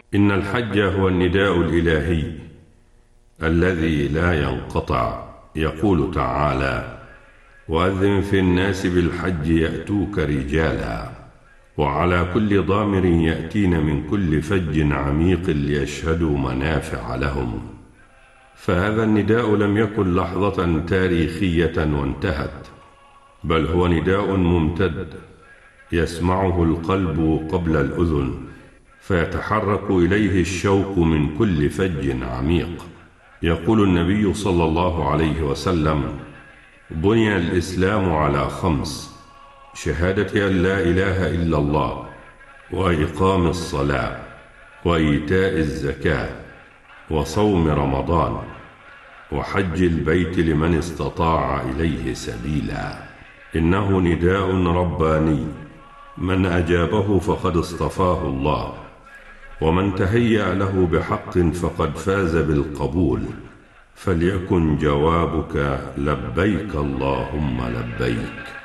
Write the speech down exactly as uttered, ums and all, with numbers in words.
إن الحج هو النداء الإلهي الذي لا ينقطع. يقول تعالى: وأذن في الناس بالحج يأتوك رجالا وعلى كل ضامر يأتين من كل فج عميق ليشهدوا منافع لهم. فهذا النداء لم يكن لحظة تاريخية وانتهت، بل هو نداء ممتد يسمعه القلب قبل الأذن، فيتحرك إليه الشوق من كل فج عميق. يقول النبي صلى الله عليه وسلم: بني الإسلام على خمس: شهادة أن لا إله إلا الله، وإقام الصلاة، وإيتاء الزكاة، وصوم رمضان، وحج البيت لمن استطاع إليه سبيلا. إنه نداء رباني، من أجابه فقد اصطفاه الله، ومن تهيأ له بحق فقد فاز بالقبول. فليكن جوابك لبيك اللهم لبيك.